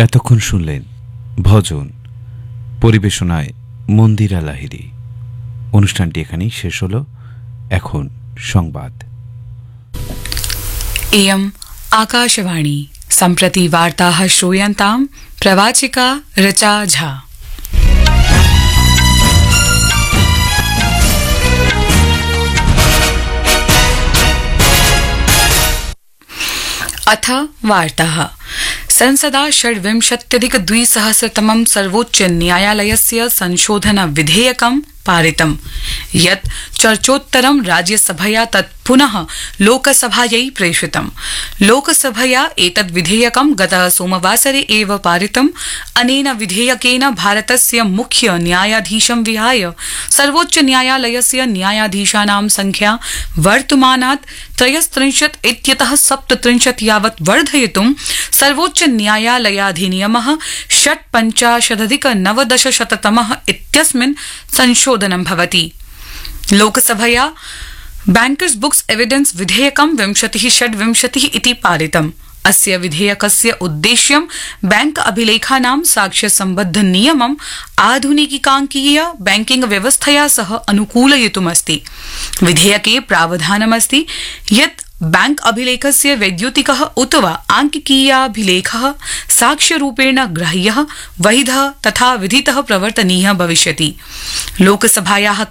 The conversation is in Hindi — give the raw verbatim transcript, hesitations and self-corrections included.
এতক্ষণ শুনলেন ভজন, পরিবেশনায় মন্দিরা লাহিড়ী। অনুষ্ঠানটি এখানেই শেষ হলো। এখন সংবাদ। इयम् आकाशवाणी। सम्प्रति वार्ताः श्रूयन्ताम्। प्रवाचिका ऋचा झा। अथ वार्ताः। संसदा षड्विंशत्यधिक द्विसहस्रतमं सर्वोच्च न्यायालयस्य संशोधन विधेयकं पारितम्, यत् चर्चोत्तरं राज्यसभया तत् पुनः लोकसभायै प्रेषितम्। लोकसभया एतद् विधेयकं गतः सोमवासरे एव पारितम्। अनेन विधेयकेन भारतस्य मुख्य न्यायाधीशं विहाय सर्वोच्च न्यायालयस्य न्यायाधीशानां संख्या वर्तमानात् त्रयस्त्रिंशत् इत्यतः सप्तत्रिंशत् यावत् वर्धयितुं सर्वोच्च न्यायालयाधिनियमः षट्पञ्चाशदधिक नवदशशततमः इत्यस्मिन् संशोधनं भवति। लोकसभया बैंकर्स बुक्स एविडेंस विधेयकं विंशतिः षड्विंशतिः इति पारितम्। अस्य विधेयकस्य उद्देश्यं बैंक अभिलेखानां साक्ष्य सम्बद्ध नियमम् आधुनिकीकाङ्कीय बैंकिंग व्यवस्थया सह अनुकूलयितुमस्ति। विधेयके प्रावधानमस्ति यत् बैंक अभिलेखस्य वैद्युतिकः उत वा आंकिकीयाभिलेखः साक्ष्यरूपेण ग्राह्यः, वैधः तथा विधितः प्रवर्तनीयः भविष्यति। लोकसभायाः